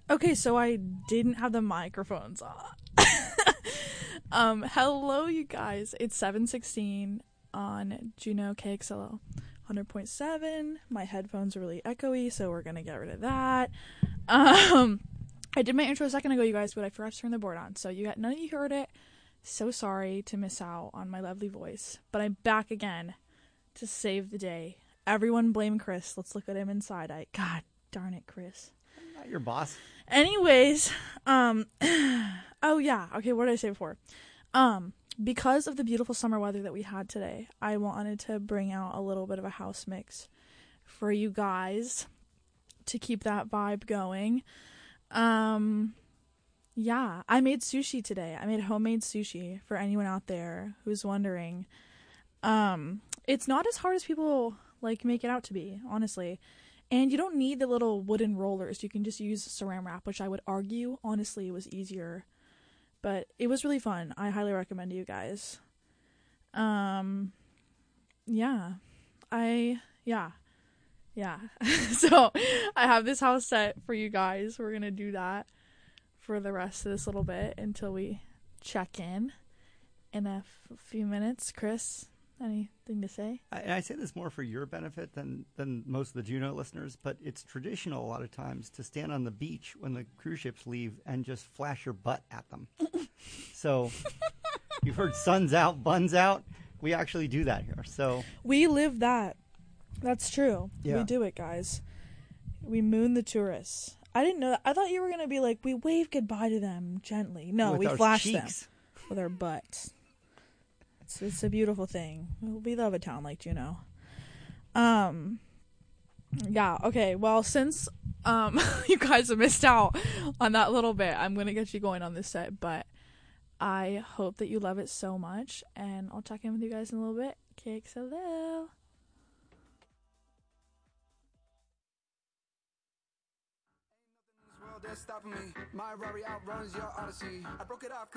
Okay, so I didn't have the microphones on. Hello, you guys. It's 7:16 on Juno KXLO 100.7. My headphones are really echoey, so we're gonna get rid of that. I did my intro a second ago, you guys, but I forgot to turn the board on, so none of you heard it. So sorry to miss out on my lovely voice, but I'm back again to save the day. Everyone blame Chris. Let's look at him inside. God darn it, Chris. I'm not your boss. Anyways, oh yeah, okay, what did I say before? Because of the beautiful summer weather that we had today, I wanted to bring out a little bit of a house mix for you guys to keep that vibe going. Yeah, I made sushi today. I made homemade sushi for anyone out there who's wondering. It's not as hard as people make it out to be, honestly. And you don't need the little wooden rollers. You can just use saran wrap, which I would argue, honestly, was easier. But it was really fun. I highly recommend to you guys. Yeah. Yeah. So I have this house set for you guys. We're going to do that for the rest of this little bit until we check in a few minutes. Chris, anything to say? I say this more for your benefit than most of the Juno listeners, but it's traditional a lot of times to stand on the beach when the cruise ships leave and just flash your butt at them. So you've heard sun's out, buns out. We actually do that here. So we live that. That's true. Yeah. We do it, guys. We moon the tourists. I didn't know that. I thought you were going to be like, we wave goodbye to them gently. No, we flash them with our butts. It's a beautiful thing. We love a town like Juneau. Yeah, okay. Well, since you guys have missed out on that little bit, I'm going to get you going on this set, but I hope that you love it so much, and I'll check in with you guys in a little bit. KXLO. Stopping me. My Rari outruns your Odyssey. I broke it off.